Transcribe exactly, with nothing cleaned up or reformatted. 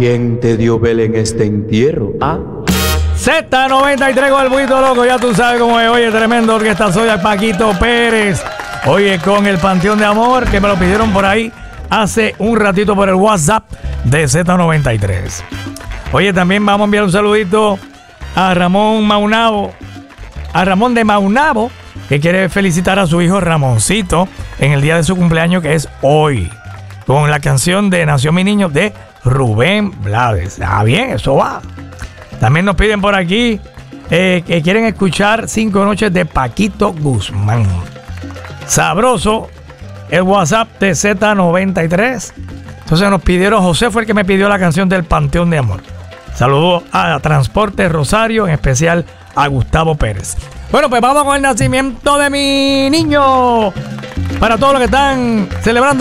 ¿Quién te dio vela en este entierro? ¿Ah? Z noventa y tres con el Buito Loco, ya tú sabes cómo es. Oye, tremendo orquesta soy al Paquito Pérez. Oye, con el Panteón de Amor, que me lo pidieron por ahí hace un ratito por el WhatsApp de Z noventa y tres. Oye, también vamos a enviar un saludito a Ramón Maunabo, a Ramón de Maunabo, que quiere felicitar a su hijo Ramoncito en el día de su cumpleaños, que es hoy, con la canción de Nació mi niño de Rubén Blades. Ah, bien, eso va. También nos piden por aquí eh, que quieren escuchar Cinco Noches de Paquito Guzmán. Sabroso, el WhatsApp de Z noventa y tres. Entonces nos pidieron, José fue el que me pidió la canción del Panteón de Amor. Saludos a Transporte Rosario, en especial a Gustavo Pérez. Bueno, pues vamos con el nacimiento de mi niño. Para todos los que están celebrando